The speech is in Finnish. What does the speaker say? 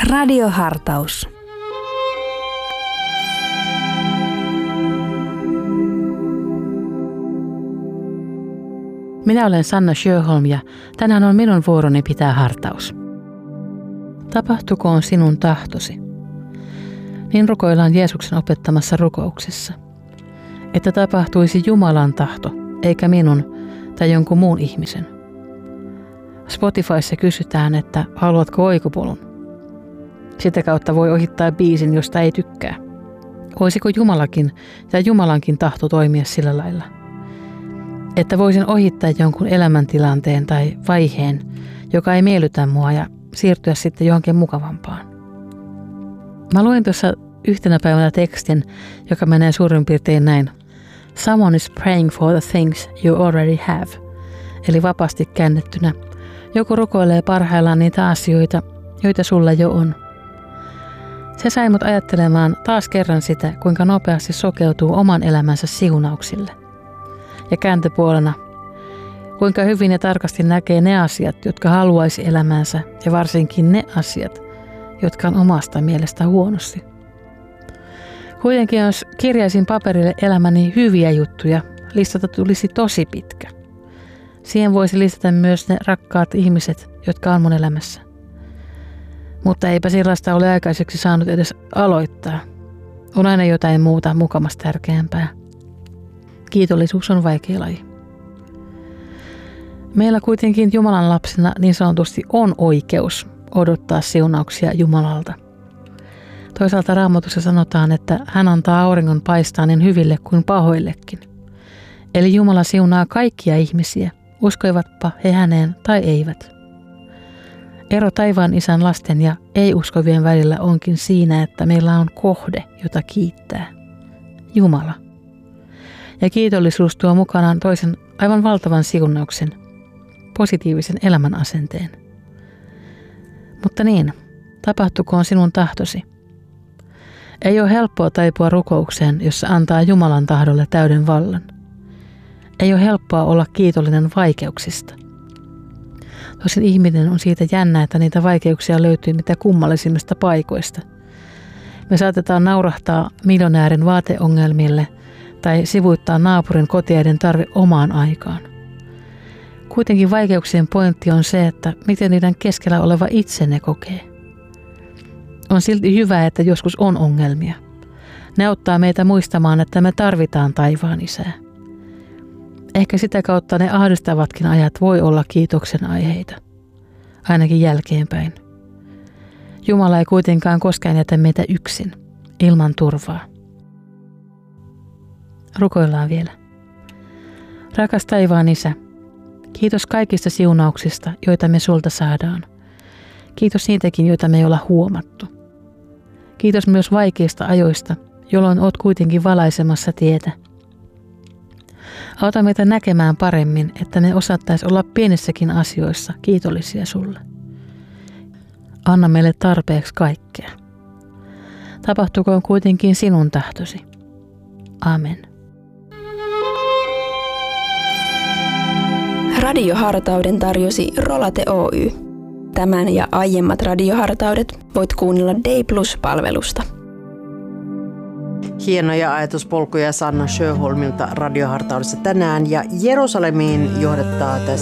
Radiohartaus. Minä olen Sanna Sjöholm ja tänään on minun vuoroni pitää hartaus. Tapahtukoon sinun tahtosi. Niin rukoillaan Jeesuksen opettamassa rukouksessa. Että tapahtuisi Jumalan tahto, eikä minun tai jonkun muun ihmisen. Spotifyssa kysytään, että haluatko oikopolun. Sitä kautta voi ohittaa biisin, josta ei tykkää. Voisiko Jumalakin ja Jumalankin tahto toimia sillä lailla? Että voisin ohittaa jonkun elämäntilanteen tai vaiheen, joka ei miellytä mua ja siirtyä sitten johonkin mukavampaan. Mä luin tuossa yhtenä päivänä tekstin, joka menee suurin piirtein näin. Someone is praying for the things you already have. Eli vapaasti käännettynä. Joku rukoilee parhaillaan niitä asioita, joita sulla jo on. Se sai mut ajattelemaan taas kerran sitä, kuinka nopeasti sokeutuu oman elämänsä siunauksille. Ja kääntöpuolena, kuinka hyvin ja tarkasti näkee ne asiat, jotka haluaisi elämänsä, ja varsinkin ne asiat, jotka on omasta mielestä huonosti. Kuitenkin jos kirjaisin paperille elämäni hyviä juttuja, listata tulisi tosi pitkä. Siihen voisi listata myös ne rakkaat ihmiset, jotka on mun elämässä. Mutta eipä sellaista ole aikaiseksi saanut edes aloittaa. On aina jotain muuta mukamasta tärkeämpää. Kiitollisuus on vaikea laji. Meillä kuitenkin Jumalan lapsina niin sanotusti on oikeus odottaa siunauksia Jumalalta. Toisaalta Raamatussa sanotaan, että hän antaa auringon paistaa niin hyville kuin pahoillekin. Eli Jumala siunaa kaikkia ihmisiä, uskoivatpa he häneen tai eivät. Ero taivaan isän lasten ja ei-uskovien välillä onkin siinä, että meillä on kohde, jota kiittää. Jumala. Ja kiitollisuus tuo mukanaan toisen aivan valtavan siunauksen, positiivisen elämän asenteen. Mutta niin, tapahtukoon sinun tahtosi. Ei ole helppoa taipua rukoukseen, jossa antaa Jumalan tahdolle täyden vallan. Ei ole helppoa olla kiitollinen vaikeuksista. Tosin ihminen on siitä jännä, että niitä vaikeuksia löytyy mitä kummallisimmista paikoista. Me saatetaan naurahtaa miljonäärin vaateongelmille tai sivuuttaa naapurin kotiäiden tarve omaan aikaan. Kuitenkin vaikeuksien pointti on se, että miten niiden keskellä oleva itse ne kokee. On silti hyvä, että joskus on ongelmia. Ne auttaa meitä muistamaan, että me tarvitaan taivaan isää. Ehkä sitä kautta ne ahdistavatkin ajat voi olla kiitoksen aiheita. Ainakin jälkeenpäin. Jumala ei kuitenkaan koskaan jätä meitä yksin, ilman turvaa. Rukoillaan vielä. Rakas taivaan isä, kiitos kaikista siunauksista, joita me sulta saadaan. Kiitos niitäkin, joita me ei olla huomattu. Kiitos myös vaikeista ajoista, jolloin oot kuitenkin valaisemassa tietä. Auta meitä näkemään paremmin, että me osattaisiin olla pienissäkin asioissa kiitollisia sulle. Anna meille tarpeeksi kaikkea. Tapahtukoon kuitenkin sinun tahtosi. Amen. Radiohartauden tarjosi Rolate Oy. Tämän ja aiemmat radiohartaudet voit kuunnella Day Plus-palvelusta. Hienoja ajatuspolkuja Sanna Sjöholmilta radiohartaudessa tänään, ja Jerusalemiin johdattaa tästä